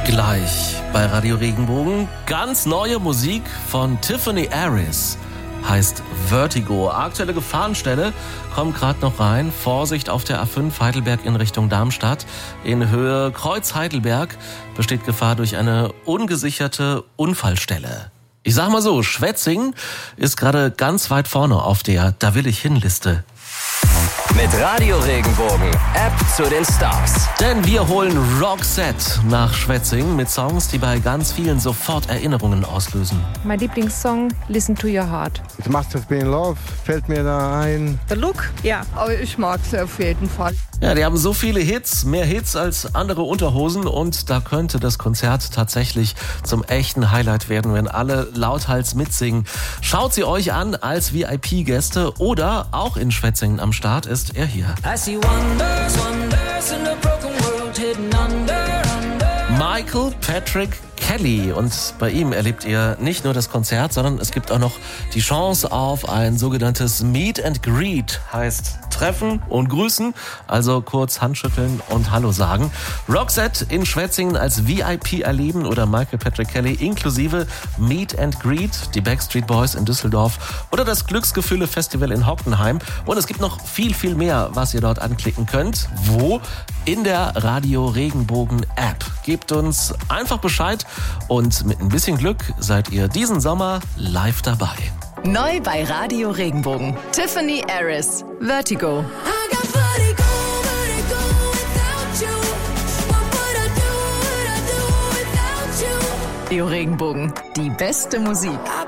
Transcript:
Gleich bei Radio Regenbogen ganz neue Musik von Tiffany Aris. Heißt Vertigo. Aktuelle Gefahrenstelle kommt gerade noch rein. Vorsicht auf der A5 Heidelberg in Richtung Darmstadt. In Höhe Kreuz Heidelberg besteht Gefahr durch eine ungesicherte Unfallstelle. Ich sag mal so, Schwetzingen ist gerade ganz weit vorne auf der Da will ich hin Liste. Mit Radio Regenbogen, App zu den Stars. Denn wir holen Roxette nach Schwetzingen mit Songs, die bei ganz vielen sofort Erinnerungen auslösen. Mein Lieblingssong, Listen to Your Heart. It Must Have Been Love fällt mir da ein. The Look, ja, aber ich mag sie auf jeden Fall. Ja, die haben so viele Hits, mehr Hits als andere Unterhosen und da könnte das Konzert tatsächlich zum echten Highlight werden, wenn alle lauthals mitsingen. Schaut sie euch an als VIP-Gäste oder auch in Schwetzingen am Start ist er hier. I see wonders, wonders in a broken world hidden under. Michael Patrick Kelly und bei ihm erlebt ihr nicht nur das Konzert, sondern es gibt auch noch die Chance auf ein sogenanntes Meet and Greet, heißt treffen und grüßen, also kurz Handschütteln und Hallo sagen. Roxette in Schwetzingen als VIP erleben oder Michael Patrick Kelly inklusive Meet and Greet, die Backstreet Boys in Düsseldorf oder das Glücksgefühle Festival in Hockenheim und es gibt noch viel, viel mehr, was ihr dort anklicken könnt. Wo? In der Radio Regenbogen App. Gebt uns einfach Bescheid und mit ein bisschen Glück seid ihr diesen Sommer live dabei. Neu bei Radio Regenbogen. Tiffany Aris, Vertigo. Radio Regenbogen, die beste Musik.